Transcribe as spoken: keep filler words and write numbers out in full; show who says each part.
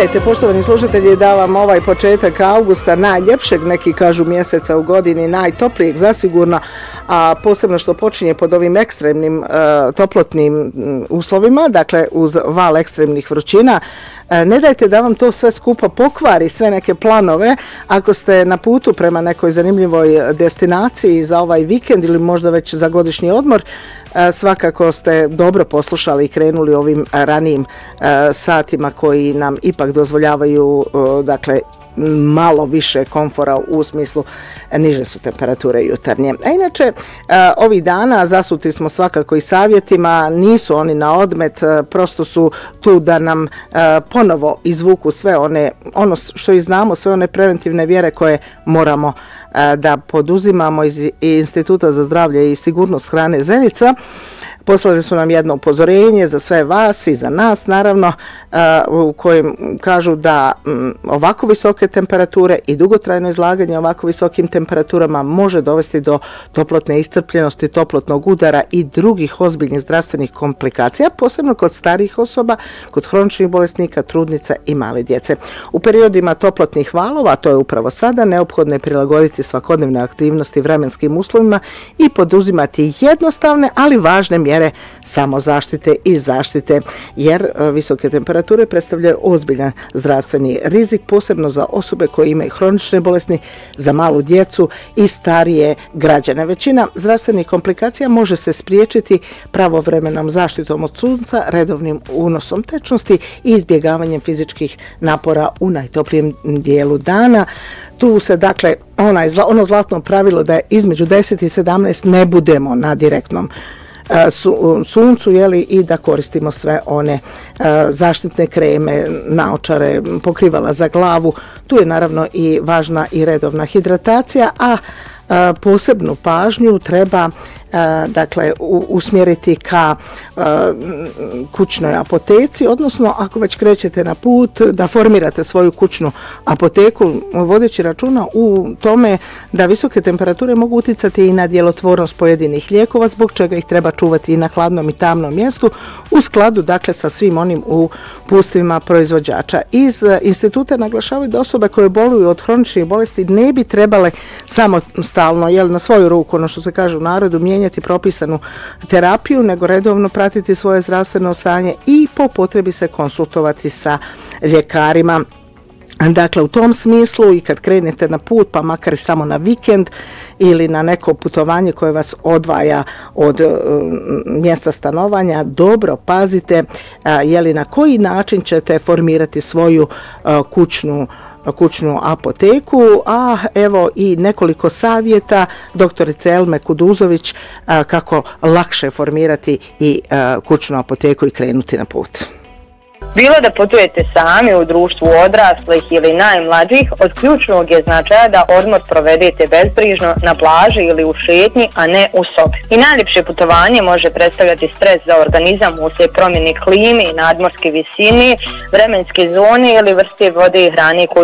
Speaker 1: gledajte, poštovani slušatelji, da vam ovaj početak augusta, najljepšeg, neki kažu mjeseca u godini, najtoplijeg zasigurno, a posebno što počinje pod ovim ekstremnim uh, toplotnim uslovima, dakle uz val ekstremnih vrućina, uh, ne dajte da vam to sve skupa pokvari, sve neke planove, ako ste na putu prema nekoj zanimljivoj destinaciji za ovaj vikend ili možda već za godišnji odmor, svakako ste dobro poslušali i krenuli ovim ranijim satima koji nam ipak dozvoljavaju, dakle, malo više komfora u smislu niže su temperature jutarnje. A inače, ovih dana zasuti smo svakako i savjetima, nisu oni na odmet, prosto su tu da nam ponovo izvuku sve one, ono što i znamo, sve one preventivne mjere koje moramo da poduzimamo iz Instituta za zdravlje i sigurnost hrane Zenica. Poslali su nam jedno upozorenje za sve vas i za nas, naravno, u kojem kažu da ovako visoke temperature i dugotrajno izlaganje ovako visokim temperaturama može dovesti do toplotne iscrpljenosti, toplotnog udara i drugih ozbiljnih zdravstvenih komplikacija, posebno kod starijih osoba, kod hroničnih bolesnika, trudnica i male djece. U periodima toplotnih valova, to je upravo sada, neophodno je prilagoditi svakodnevne aktivnosti vremenskim uslovima i poduzimati jednostavne, ali važne mjere mjere samozaštite i zaštite, jer visoke temperature predstavljaju ozbiljan zdravstveni rizik, posebno za osobe koje imaju hronične bolesti, za malu djecu i starije građane. Većina zdravstvenih komplikacija može se spriječiti pravovremenom zaštitom od sunca, redovnim unosom tečnosti i izbjegavanjem fizičkih napora u najtoplijem dijelu dana. Tu se, dakle, onaj, ono zlatno pravilo da je između deset i sedamnaest ne budemo na direktnom suncu, jeli, i da koristimo sve one uh, zaštitne kreme, naočare, pokrivala za glavu. Tu je naravno i važna i redovna hidratacija, a uh, posebnu pažnju treba uh, dakle u, usmjeriti ka uh, kućnoj apoteci, odnosno ako već krećete na put da formirate svoju kućnu apoteku, vodeći računa u tome da visoke temperature mogu utjecati i na djelotvornost pojedinih lijekova, zbog čega ih treba čuvati i na hladnom i tamnom mjestu u skladu, dakle, sa svim onim uputstvima proizvođača. Iz instituta naglašavaju da osobe koje boluju od hroničnih bolesti ne bi trebale samostalno, jel, na svoju ruku, ono što se kaže u narodu, mijenjati propisanu terapiju, nego redovno pratiti svoje zdravstveno stanje i po potrebi se konsultovati sa ljekarima. Dakle, u tom smislu i kad krenete na put, pa makar i samo na vikend ili na neko putovanje koje vas odvaja od uh, mjesta stanovanja, dobro pazite uh, jeli na koji način ćete formirati svoju uh, kućnu kućnu apoteku, a evo i nekoliko savjeta doktorice Elme Kuduzović a, kako lakše formirati i a, kućnu apoteku i krenuti na put.
Speaker 2: Bilo da putujete sami u društvu odraslih ili najmlađih, od ključnog je značaja da odmor provedete bezbrižno na plaži ili u šetnji, a ne u sobi. I najljepše putovanje može predstavljati stres za organizam uslijed promjene klime i nadmorske visine, vremenske zone ili vrste vode i hrane koju